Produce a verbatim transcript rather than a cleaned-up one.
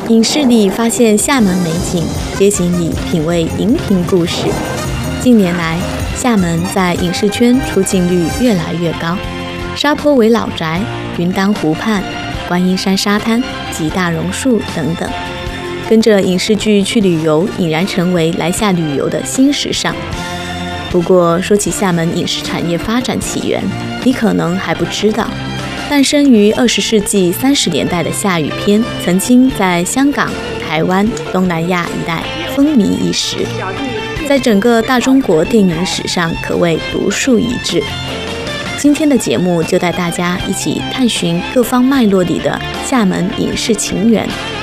影视里发现厦门美景，街景里品味荧屏故事。近年来，厦门在影视圈出镜率越来越高，沙坡尾老宅、云丹湖畔、观音山沙滩及大榕树等等，跟着影视剧去旅游，已然成为来厦旅游的新时尚。不过，说起厦门影视产业发展起源，你可能还不知道。诞生于二十世纪三十年代的厦语片，曾经在香港、台湾、东南亚一带风靡一时，在整个大中国电影史上可谓独树一帜。今天的节目就带大家一起探寻各方脉络里的厦门影视情缘。